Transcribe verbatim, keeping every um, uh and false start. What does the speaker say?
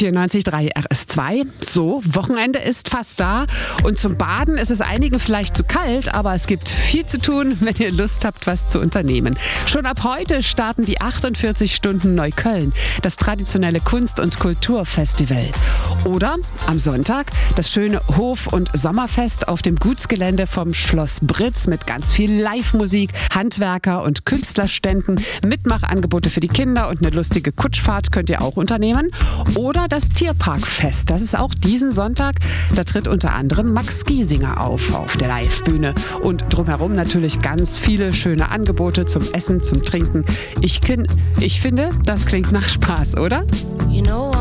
vierundneunzig Komma drei R S zwei. So, Wochenende ist fast da und zum Baden ist es einigen vielleicht zu kalt, aber es gibt viel zu tun, wenn ihr Lust habt, was zu unternehmen. Schon ab heute starten die achtundvierzig Stunden Neukölln, das traditionelle Kunst- und Kulturfestival. Oder am Sonntag das schöne Hof- und Sommerfest auf dem Gutsgelände vom Schloss Britz mit ganz viel Live-Musik, Handwerker- und Künstlerständen, Mitmachangebote für die Kinder und eine lustige Kutschfahrt könnt ihr auch unternehmen. Oder das Tierparkfest, das ist auch diesen Sonntag. Da tritt unter anderem Max Giesinger auf, auf der Live-Bühne. Und drumherum natürlich ganz viele schöne Angebote zum Essen, zum Trinken. Ich, ich finde, das klingt nach Spaß, oder? You know